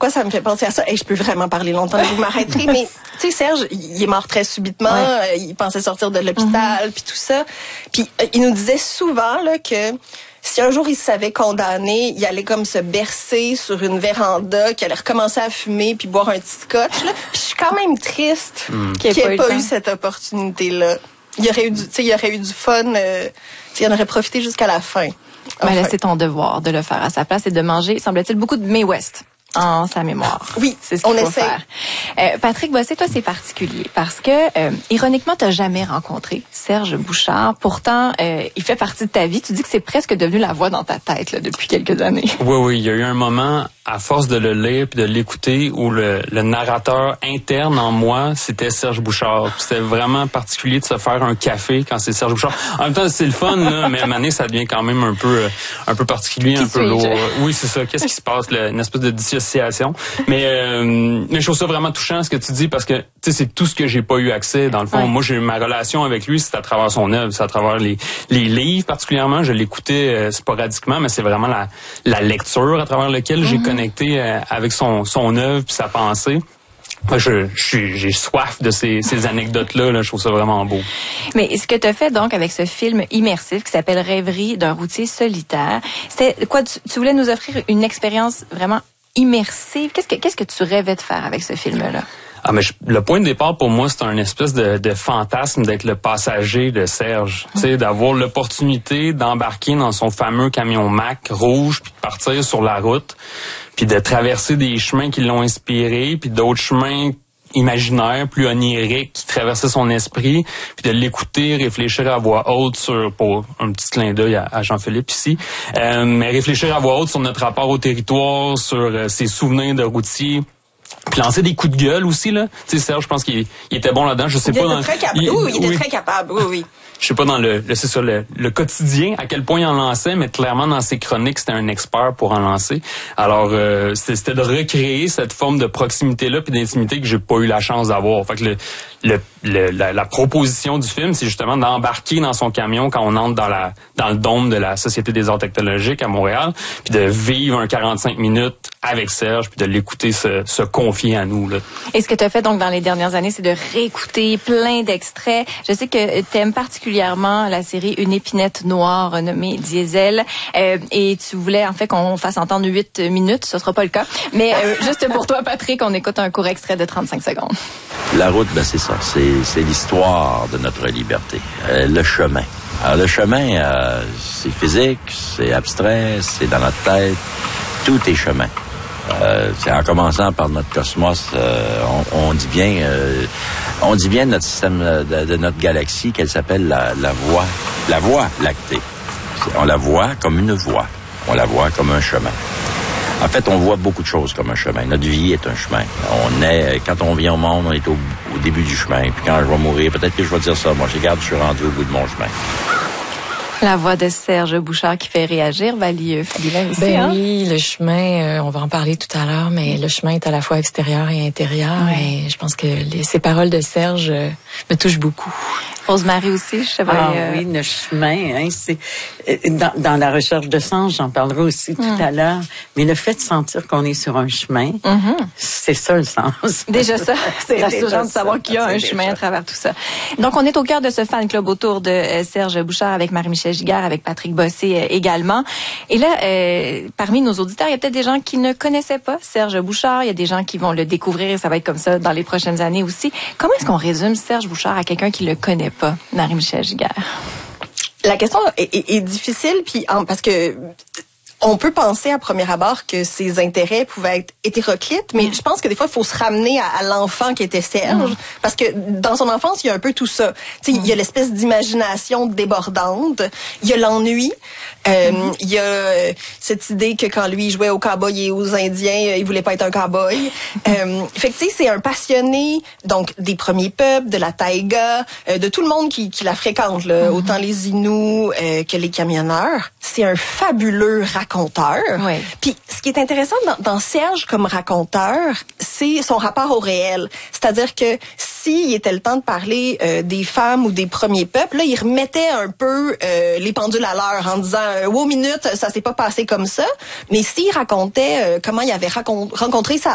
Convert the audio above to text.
pourquoi ça me fait penser à ça? Je peux vraiment parler longtemps, vous m'arrêterez, mais tu sais, Serge, il est mort très subitement, il pensait sortir de l'hôpital, puis tout ça. Puis il nous disait souvent là que si un jour il se savait condamné, il allait comme se bercer sur une véranda, qu'il allait recommencer à fumer puis boire un petit scotch. Là. Puis je suis quand même triste qu'il n'ait pas eu cette opportunité-là. Il aurait eu du fun, il en aurait profité jusqu'à la fin. Mais là, c'est ton devoir de le faire à sa place et de manger, semble-t-il, beaucoup de Mae West en sa mémoire. Oui, c'est ce qu'il faut faire. Patrick Bossé, toi, c'est particulier parce que, ironiquement, tu n'as jamais rencontré Serge Bouchard. Pourtant, il fait partie de ta vie. Tu dis que c'est presque devenu la voix dans ta tête là, depuis quelques années. Oui. Il y a eu un moment, à force de le lire puis de l'écouter, où le narrateur interne en moi, c'était Serge Bouchard. C'était vraiment particulier de se faire un café quand c'est Serge Bouchard. En même temps, c'est le fun, là, mais à un moment donné, ça devient quand même un peu particulier, un peu lourd. Oui, c'est ça. Qu'est-ce qui se passe? Une espèce de dissociation. Mais je trouve ça vraiment touchant ce que tu dis parce que tu sais c'est tout ce que j'ai pas eu accès dans le fond. Moi j'ai eu ma relation avec lui, c'est à travers son œuvre, c'est à travers les livres particulièrement. Je l'écoutais sporadiquement, mais c'est vraiment la lecture à travers laquelle j'ai connecté avec son œuvre puis sa pensée. J'ai soif de ces anecdotes-là. Là, je trouve ça vraiment beau. Mais ce que tu as fait donc avec ce film immersif qui s'appelle Rêverie d'un routier solitaire, c'était quoi? Tu voulais nous offrir une expérience vraiment immersive. Qu'est-ce que tu rêvais de faire avec ce film-là? Mais le point de départ pour moi, c'est un espèce de fantasme d'être le passager de Serge. Tu sais, d'avoir l'opportunité d'embarquer dans son fameux camion Mack rouge puis de partir sur la route, puis de traverser des chemins qui l'ont inspiré, puis d'autres chemins imaginaires, plus oniriques, qui traversaient son esprit, puis de l'écouter, réfléchir à voix haute pour un petit clin d'œil à Jean-Philippe ici, mais réfléchir à voix haute sur notre rapport au territoire, sur ses souvenirs de routier, puis lancer des coups de gueule aussi, là. Tu sais, Serge, je pense qu'il était bon là-dedans. Je sais pas. Il était très capable, oui. Je sais pas dans le quotidien à quel point il en lançait, mais clairement dans ses chroniques, c'était un expert pour en lancer. Alors, c'était de recréer cette forme de proximité-là puis d'intimité que j'ai pas eu la chance d'avoir. Fait que la proposition du film, c'est justement d'embarquer dans son camion quand on entre dans le dôme de la Société des arts technologiques à Montréal, puis de vivre un 45 minutes avec Serge, puis de l'écouter se confier à nous. Là. Et ce que tu as fait donc dans les dernières années, c'est de réécouter plein d'extraits. Je sais que tu aimes particulièrement la série Une épinette noire nommée Diesel, et tu voulais en fait qu'on fasse entendre 8 minutes. Ce sera pas le cas, mais juste pour toi, Patrick, on écoute un court extrait de 35 secondes. La route, c'est ça. C'est l'histoire de notre liberté. Le chemin. Alors, le chemin, c'est physique, c'est abstrait, c'est dans notre tête. Tout est chemin. C'est en commençant par notre cosmos, on dit bien de notre système, de notre galaxie, qu'elle s'appelle la voie lactée. On la voit comme une voie. On la voit comme un chemin. En fait, on voit beaucoup de choses comme un chemin. Notre vie est un chemin. Quand on vient au monde, on est au début du chemin. Puis quand je vais mourir, peut-être que je vais dire ça. Moi, je suis rendu au bout de mon chemin. La voix de Serge Bouchard qui fait réagir, Valie Félin aussi. Oui, le chemin, on va en parler tout à l'heure, mais le chemin est à la fois extérieur et intérieur. Et je pense que ces paroles de Serge me touchent beaucoup. Rosemary aussi, je sais pas. Oui, le chemin, c'est dans la recherche de sens, j'en parlerai aussi tout à l'heure. Mais le fait de sentir qu'on est sur un chemin, c'est ça le sens. Déjà ça, c'est rassurant de savoir qu'il y a un chemin à travers tout ça. Donc on est au cœur de ce fan club autour de Serge Bouchard avec Marie-Michel Giguère, avec Patrick Bossé également. Et là, parmi nos auditeurs, il y a peut-être des gens qui ne connaissaient pas Serge Bouchard. Il y a des gens qui vont le découvrir et ça va être comme ça dans les prochaines années aussi. Comment est-ce qu'on résume Serge Bouchard à quelqu'un qui le connaît pas, Marie-Michel Giguère? La question est difficile, puis parce que on peut penser à premier abord que ses intérêts pouvaient être hétéroclites, mais je pense que des fois, il faut se ramener à l'enfant qui était Serge, parce que dans son enfance, il y a un peu tout ça. Tu sais, il y a l'espèce d'imagination débordante, il y a l'ennui, il y a cette idée que quand lui jouait aux cowboys et aux Indiens, il voulait pas être un cowboy. Fait que tu sais, c'est un passionné donc des premiers peuples, de la taïga, de tout le monde qui la fréquente, là, autant les Inuits que les camionneurs. C'est un fabuleux raconteur. Ouais. Puis ce qui est intéressant dans Serge comme raconteur, c'est son rapport au réel. C'est-à-dire que s'il était le temps de parler des femmes ou des premiers peuples, là, il remettait un peu les pendules à l'heure en disant « Wow, minute, ça s'est pas passé comme ça ». Mais s'il racontait comment il avait rencontré sa